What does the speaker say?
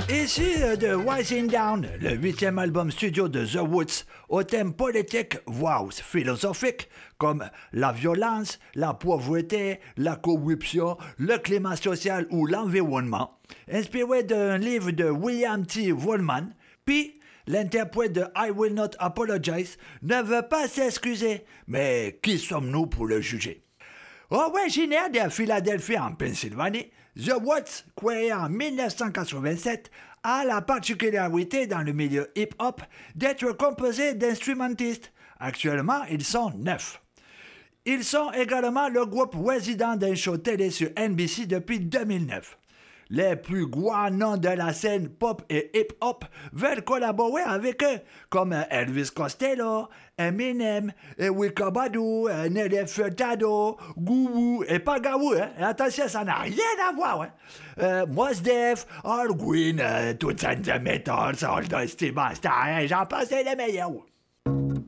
Ici de Rising Down, le 8e album studio de The Woods, au thème politique, voire philosophique, comme la violence, la pauvreté, la corruption, le climat social ou l'environnement, inspiré d'un livre de William T. Woolman, puis l'interprète de I Will Not Apologize ne veut pas s'excuser, mais qui sommes-nous pour le juger? Originaire de Philadelphie en Pennsylvanie, The Woods, créé en 1987, a la particularité dans le milieu hip-hop d'être composé d'instrumentistes. Actuellement, ils sont 9. Ils sont également le groupe résident d'un show télé sur NBC depuis 2009. Les plus grands noms de la scène pop et hip-hop veulent collaborer avec eux, comme Elvis Costello, Eminem, Wika Badu, Nelly Furtado, Guru et pas Garou, hein? Attention, ça n'a rien à voir. Hein? Mos Def, Al Green, Toots and the Metals, All Dusty Bastard, j'en passe les meilleurs.